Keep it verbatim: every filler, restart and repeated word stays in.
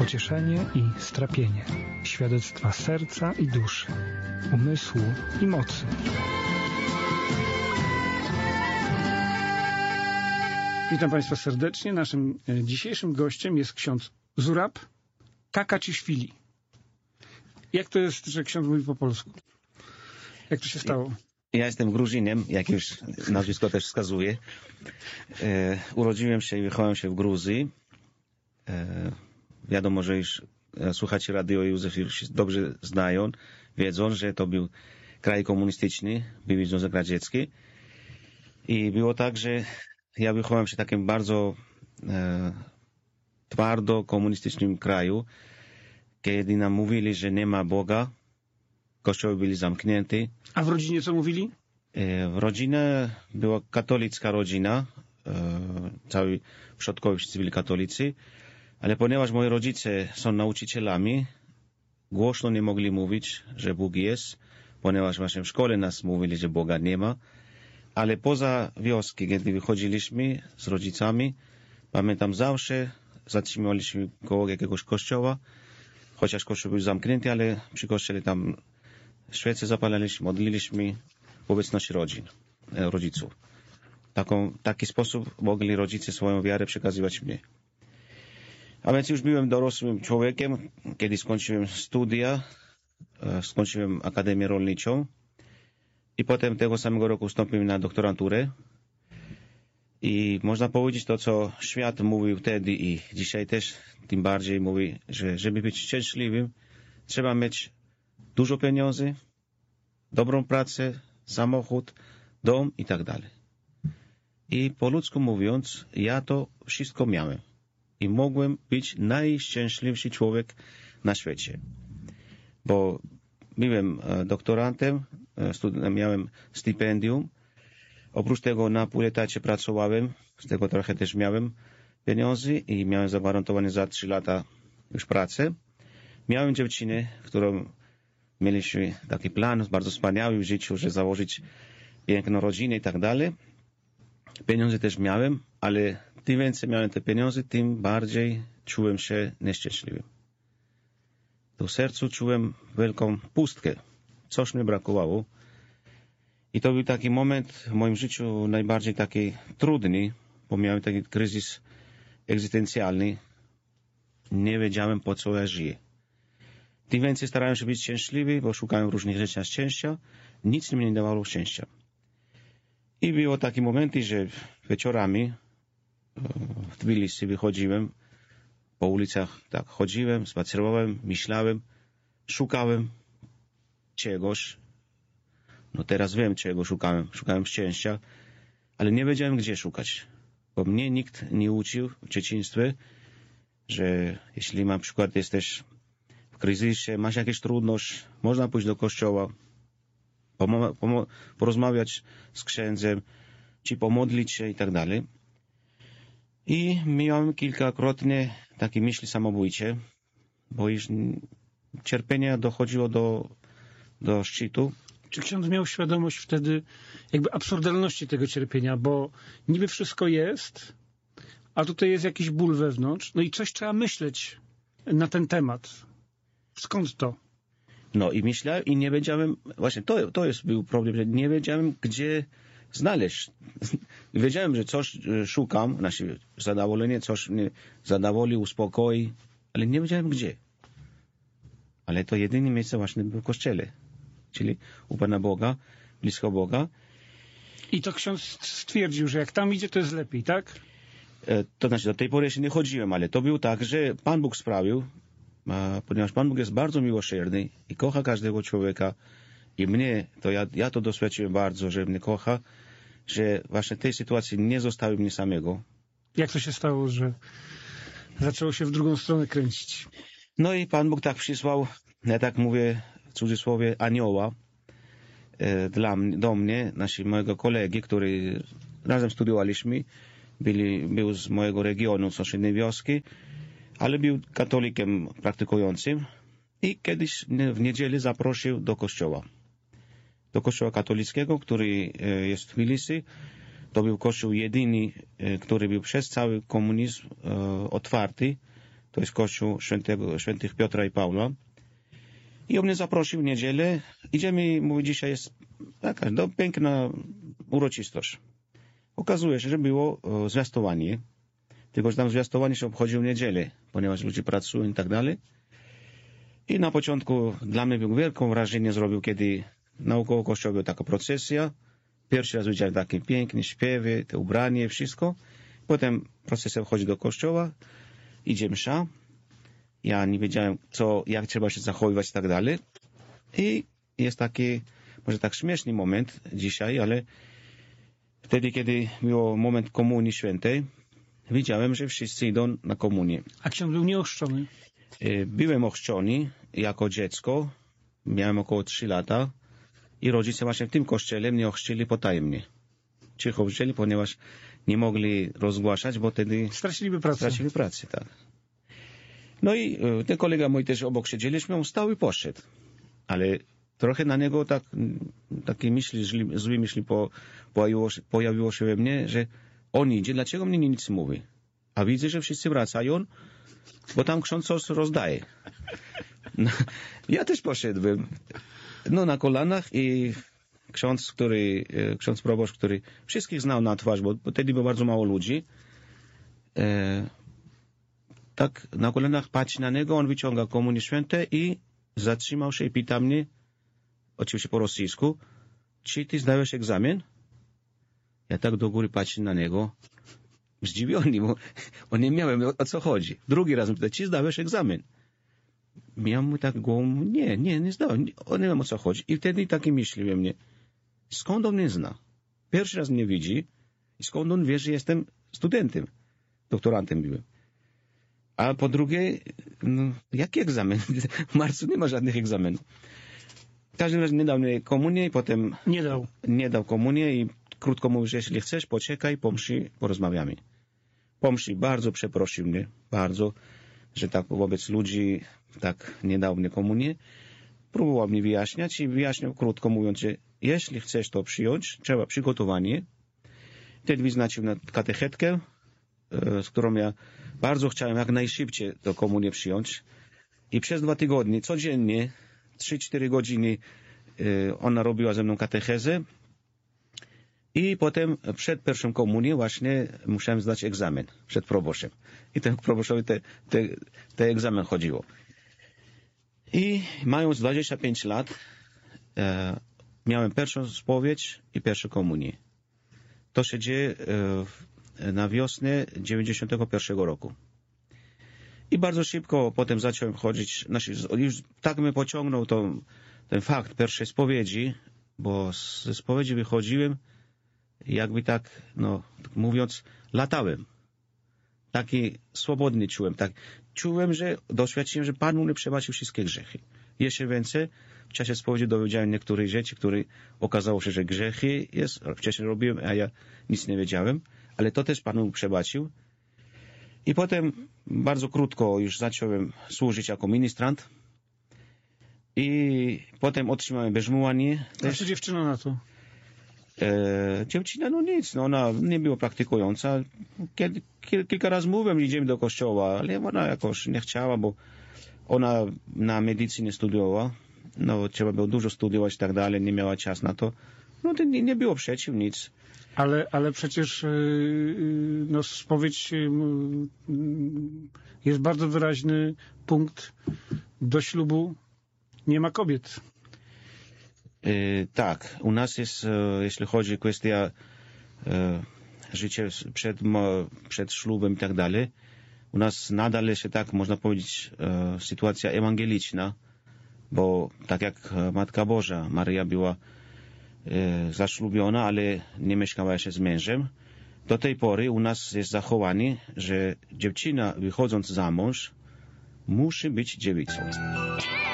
pocieszenie i strapienie, świadectwa serca i duszy, umysłu i mocy. Witam Państwa serdecznie. Naszym dzisiejszym gościem jest ksiądz Zurab Kakaciszwili. Jak to jest, że ksiądz mówi po polsku? Jak to się stało? Ja jestem Gruzinem, jak już nazwisko też wskazuje. E, urodziłem się i wychowałem się w Gruzji. E, wiadomo, że już słuchacze Radio Józef już dobrze znają, wiedzą, że to był kraj komunistyczny, były Związek Radziecki. I było tak, że ja wychowałem się w takim bardzo e, twardo komunistycznym kraju, kiedy nam mówili, że nie ma Boga, kościoły byli zamknięte. A w rodzinie co mówili? E, w rodzinie była katolicka rodzina, e, cały przodkowie wszyscy byli katolicy, ale ponieważ moi rodzice są nauczycielami, głośno nie mogli mówić, że Bóg jest, ponieważ właśnie w szkole nas mówili, że Boga nie ma. Ale poza wioski, kiedy wychodziliśmy z rodzicami, pamiętam zawsze zatrzymywaliśmy koło jakiegoś kościoła, chociaż kościół był zamknięty, ale przy kościele tam świece zapalaliśmy, modliliśmy w obecności rodzin, rodziców. Taką, taki sposób mogli rodzice swoją wiarę przekazywać mnie. A więc już byłem dorosłym człowiekiem, kiedy skończyłem studia, skończyłem Akademię Rolniczą. I potem tego samego roku wstąpiłem na doktoranturę. I można powiedzieć to, co świat mówił wtedy i dzisiaj też tym bardziej mówi, że żeby być szczęśliwym, trzeba mieć dużo pieniędzy, dobrą pracę, samochód, dom i tak dalej. I po ludzku mówiąc, ja to wszystko miałem. I mogłem być najszczęśliwszy człowiek na świecie. Bo byłem doktorantem, miałem stypendium. Oprócz tego na pół etacie pracowałem, z tego trochę też miałem pieniędzy i miałem zagwarantowane za trzy lata już pracę. Miałem dziewczynę, którą mieliśmy taki plan bardzo wspaniały w życiu, że założyć piękną rodzinę i tak dalej. Pieniądze też miałem, ale tym więcej miałem te pieniądze, tym bardziej czułem się nieszczęśliwy. W sercu czułem wielką pustkę. Coś mi brakowało. I to był taki moment w moim życiu najbardziej taki trudny, bo miałem taki kryzys egzystencjalny. Nie wiedziałem, po co ja żyję. Tym więcej starałem się być szczęśliwy, bo szukałem różnych rzeczy szczęścia. Nic mi nie dawało szczęścia. I było takie momenty, że wieczorami w Tbilisi wychodziłem, po ulicach tak chodziłem, spacerowałem, myślałem, szukałem czegoś. No teraz wiem, czego szukałem. Szukałem szczęścia, ale nie wiedziałem, gdzie szukać. Bo mnie nikt nie uczył w dzieciństwie, że jeśli na przykład jesteś w kryzysie, masz jakieś trudność, można pójść do kościoła, pomo- pomo- porozmawiać z księdzem, czy pomodlić się i tak dalej. I miałem kilkakrotnie takie myśli samobójcze, bo już cierpienie dochodziło do, do szczytu. Czy ksiądz miał świadomość wtedy jakby absurdalności tego cierpienia, bo niby wszystko jest, a tutaj jest jakiś ból wewnątrz, no i coś trzeba myśleć na ten temat. Skąd to? No i myślałem i nie wiedziałem, właśnie to, to jest był problem, że nie wiedziałem, gdzie znaleźć. Wiedziałem, że coś szukam, znaczy zadowolenie, coś mnie zadowoli, uspokoi, ale nie wiedziałem gdzie. Ale to jedyne miejsce właśnie było w kościele, czyli u Pana Boga, blisko Boga. I to ksiądz stwierdził, że jak tam idzie, to jest lepiej, tak? To znaczy, do tej pory jeszcze nie chodziłem, ale to było tak, że Pan Bóg sprawił, ponieważ Pan Bóg jest bardzo miłosierny i kocha każdego człowieka i mnie, to ja, ja to doświadczyłem bardzo, że mnie kocha, że właśnie tej sytuacji nie zostawił mnie samego. Jak to się stało, że zaczęło się w drugą stronę kręcić? No i Pan Bóg tak przysłał, ja tak mówię w cudzysłowie, anioła e, dla mnie, do mnie, nasi, mojego kolegi, który razem studiowaliśmy, byli, był z mojego regionu, z sąsiedniej wioski, ale był katolikiem praktykującym i kiedyś w niedzielę zaprosił do kościoła. Do kościoła katolickiego, który jest w Tbilisi. To był kościół jedyny, który był przez cały komunizm otwarty to jest kościół świętego, świętych Piotra i Pawła. I on mnie zaprosił w niedzielę. Idziemy, mówi, dzisiaj jest jakaś no, piękna uroczystość. Okazuje się, że było o, zwiastowanie. Tylko, że tam zwiastowanie się obchodziło w niedzielę, ponieważ ludzie pracują i tak dalej. I na początku dla mnie było wielką wrażenie zrobił, kiedy naokoło kościoła była taka procesja. Pierwszy raz widziałem takie piękne śpiewy, te ubranie, wszystko. Potem procesja wchodzi do kościoła, idzie msza. Ja nie wiedziałem, co, jak trzeba się zachowywać i tak dalej. I jest taki, może tak śmieszny moment dzisiaj, ale wtedy, kiedy był moment Komunii Świętej, widziałem, że wszyscy idą na komunię. A ksiądz był nieochrzczony? Byłem ochrzczony jako dziecko, miałem około trzy lata i rodzice właśnie w tym kościele mnie ochrzcili potajemnie. Cicho wzięli, ponieważ nie mogli rozgłaszać, bo wtedy straciliby pracę. Stracili pracę, tak. No i ten kolega mój też obok siedzieliśmy, on stał i poszedł. Ale trochę na niego tak, takie myśli, złe myśli po, pojawiło, pojawiło się we mnie, że on idzie, dlaczego mnie nic nie mówi? A widzę, że wszyscy wracają, bo tam ksiądz coś rozdaje. No, ja też poszedłem. No na kolanach i ksiądz, który, ksiądz proboszcz, który wszystkich znał na twarz, bo wtedy było bardzo mało ludzi, e, tak na kolanach patrzy na niego, on wyciąga Komunię Świętą i zatrzymał się i pyta mnie, oczywiście po rosyjsku, czy ty zdałeś egzamin? Ja tak do góry patrzę na niego, zdziwiony, bo on nie miałem o co chodzi. Drugi raz mi pyta, czy zdałeś egzamin? Ja mu tak głową, nie, nie, nie zdałem, on nie wiem o co chodzi. I wtedy takie myśli we mnie, skąd on mnie zna? Pierwszy raz mnie widzi i skąd on wie, że jestem studentem, doktorantem byłem. A po drugie, no, jaki egzamin? W marcu nie ma żadnych egzaminów. W każdym razie nie dał mi komunię i potem... Nie dał. Nie dał komunię i krótko mówił, że jeśli chcesz, poczekaj, po mszy porozmawiamy. Po mszy bardzo przeprosił mnie, bardzo, że tak wobec ludzi tak nie dał mnie komunię. Próbował mnie wyjaśniać i wyjaśniał krótko mówiąc, że jeśli chcesz to przyjąć, trzeba przygotowanie. Wtedy wyznaczył na katechetkę, z którą ja bardzo chciałem jak najszybciej tę komunię przyjąć. I przez dwa tygodnie, codziennie, trzy cztery godziny ona robiła ze mną katechezę. I potem przed pierwszą komunią właśnie musiałem zdać egzamin przed proboszczem. I ten proboszczowi te, te, te egzamin chodziło. I mając dwadzieścia pięć lat e, miałem pierwszą spowiedź i pierwszą komunię. To się dzieje e, na wiosnę dziewięćdziesiątego pierwszego roku. I bardzo szybko potem zacząłem chodzić, znaczy, już tak mnie pociągnął to, ten fakt pierwszej spowiedzi, bo ze spowiedzi wychodziłem, jakby tak, no, tak mówiąc, latałem. Taki swobodny czułem. Tak. Czułem, że doświadczyłem, że Pan mnie przebaczył wszystkie grzechy. Jeszcze więcej, w czasie spowiedzi dowiedziałem niektórych rzeczy, które okazało się, że grzechy jest, wcześniej robiłem, a ja nic nie wiedziałem, ale to też Pan mi przebaczył. I potem bardzo krótko już zacząłem służyć jako ministrant. I potem otrzymałem bierzmowanie. A co dziewczyna na to? E, dziewczyna, no nic, no ona nie była praktykująca. Kiedy, kil, kilka razy mówiłem, że idziemy do kościoła, ale ona jakoś nie chciała, bo ona na medycynie studiowała. No, trzeba było dużo studiować i tak dalej, nie miała czas na to. No, to nie, nie było przeciw, nic. Ale, ale przecież no, spowiedź jest bardzo wyraźny punkt. Do ślubu nie ma kobiet. E, tak, u nas jest, e, jeśli chodzi o kwestię e, życia przed, przed ślubem i tak dalej, u nas nadal jest, tak można powiedzieć, e, sytuacja ewangeliczna, bo tak jak Matka Boża, Maryja była e, zaślubiona, ale nie mieszkała jeszcze z mężem, do tej pory u nas jest zachowanie, że dziewczyna wychodząc za mąż musi być dziewicą.